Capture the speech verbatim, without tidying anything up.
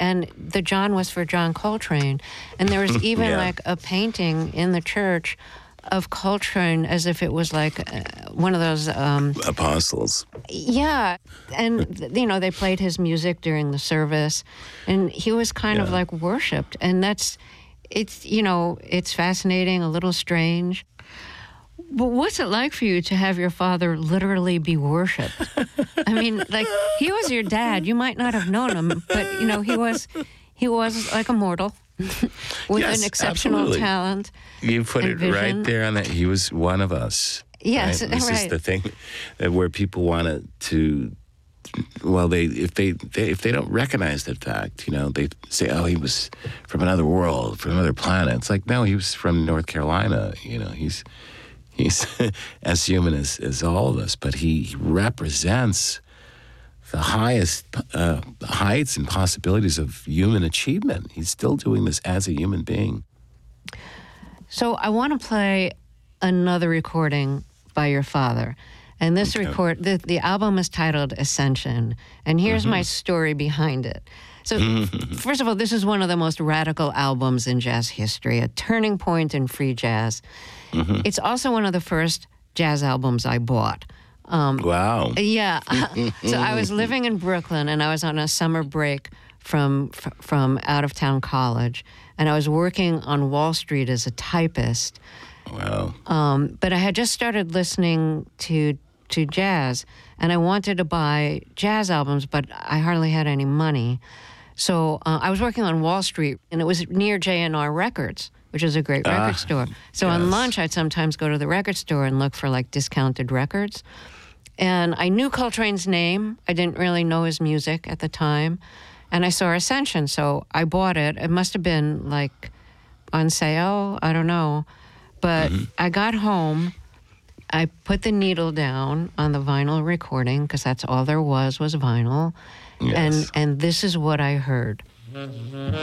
and the John was for John Coltrane. And there was even Yeah. like a painting in the church of Coltrane as if it was like uh, one of those... Um, Apostles. yeah. And, you know, they played his music during the service. And he was kind of Yeah. like worshipped. And that's, it's, you know, it's fascinating, a little strange. But what's it like for you to have your father literally be worshipped? I mean, like, he was your dad. You might not have known him, but, you know, he was he was like a mortal with Yes, an exceptional absolutely. talent. You put and it vision. right there on that. He was one of us. Yes, right? This right. is the thing that where people want to, well, they if they, they if they don't recognize that fact, you know, they say, oh, he was from another world, from another planet. It's like, no, he was from North Carolina. You know, he's he's as human as, as all of us, but he represents the highest uh, heights and possibilities of human achievement. He's still doing this as a human being. So I want to play another recording by your father. And this Okay. record, the, the album is titled Ascension. And here's my story behind it. So, first of all, this is one of the most radical albums in jazz history, a turning point in free jazz. It's also one of the first jazz albums I bought. Um, Wow. yeah. So I was living in Brooklyn, and I was on a summer break from f- from out of town college, and I was working on Wall Street as a typist. Wow. Um, but I had just started listening to to jazz, and I wanted to buy jazz albums, but I hardly had any money. So uh, I was working on Wall Street, and it was near J and R Records, which is a great Ah, record store. So on yes. lunch, I'd sometimes go to the record store and look for like discounted records. And I knew Coltrane's name. I didn't really know his music at the time. And I saw Ascension, so I bought it. It must have been like on sale. I don't know. But I got home. I put the needle down on the vinyl recording because that's all there was was vinyl. Yes. And and this is what I heard.